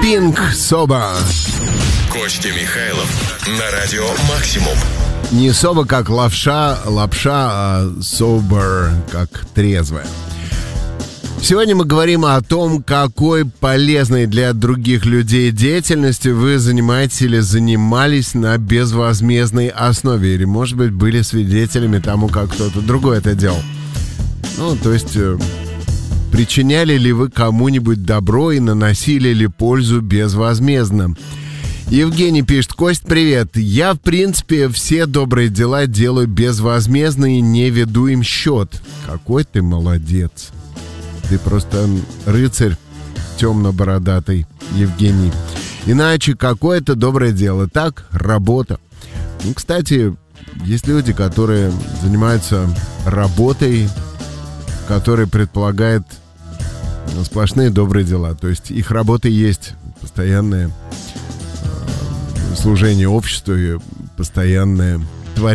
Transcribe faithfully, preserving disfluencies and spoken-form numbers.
Pink Soba. Костя Михайлов на радио Максимум. Не соба как лапша, лапша, а sober как трезвая. Сегодня мы говорим о том, какой полезной для других людей деятельностью вы занимаетесь или занимались на безвозмездной основе. Или, может быть, были свидетелями тому, как кто-то другой это делал. Ну, то есть, э, причиняли ли вы кому-нибудь добро и наносили ли пользу безвозмездно? Евгений пишет: Кость, привет. Я, в принципе, все добрые дела делаю безвозмездно и не веду им счет. Какой ты молодец. Ты просто рыцарь темно-бородатый, Евгений. Иначе какое это доброе дело? Так, работа. Ну, кстати, есть люди, которые занимаются работой, которая предполагает сплошные добрые дела. То есть их работа есть постоянное служение обществу и постоянное